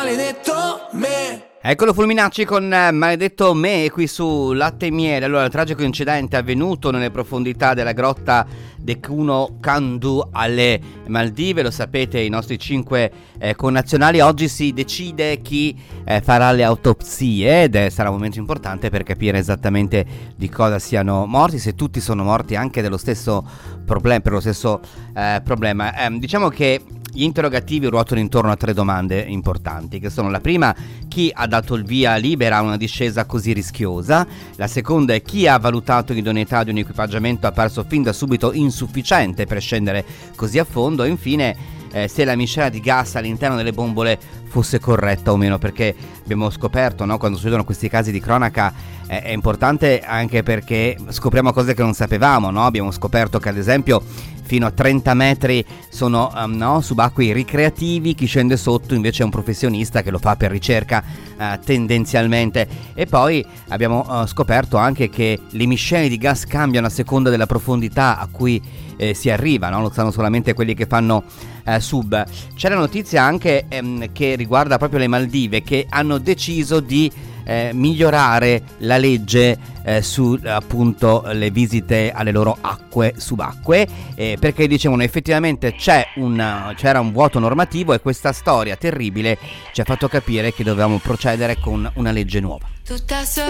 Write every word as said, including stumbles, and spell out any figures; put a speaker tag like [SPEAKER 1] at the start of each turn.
[SPEAKER 1] Maledetto me.
[SPEAKER 2] Eccolo Fulminacci con eh, Maledetto me qui su Latte e Miele. Allora, il tragico incidente avvenuto nelle profondità della grotta de Kuno Kandu alle Maldive, lo sapete, i nostri cinque eh, connazionali. Oggi si decide chi eh, farà le autopsie ed eh, sarà un momento importante per capire esattamente di cosa siano morti, se tutti sono morti anche dello stesso problema, per lo stesso eh, problema. Eh, diciamo che gli interrogativi ruotano intorno a tre domande importanti, che sono: la prima, chi ha dato il via libera a una discesa così rischiosa; la seconda è chi ha valutato l'idoneità di un equipaggiamento apparso fin da subito insufficiente per scendere così a fondo; e infine eh, se la miscela di gas all'interno delle bombole fosse corretta o meno, perché abbiamo scoperto, no, quando succedono questi casi di cronaca eh, è importante anche perché scopriamo cose che non sapevamo, no? Abbiamo scoperto che ad esempio fino a trenta metri sono um, no, subacquei ricreativi, chi scende sotto invece è un professionista che lo fa per ricerca uh, tendenzialmente. E poi abbiamo uh, scoperto anche che le miscele di gas cambiano a seconda della profondità a cui eh, si arriva, no? Lo sanno solamente quelli che fanno uh, sub. C'è la notizia anche um, che riguarda proprio le Maldive, che hanno deciso di Eh, migliorare la legge eh, su appunto le visite alle loro acque subacquee, eh, perché dicevano effettivamente c'è un, c'era un vuoto normativo e questa storia terribile ci ha fatto capire che dovevamo procedere con una legge nuova.
[SPEAKER 1] Tutta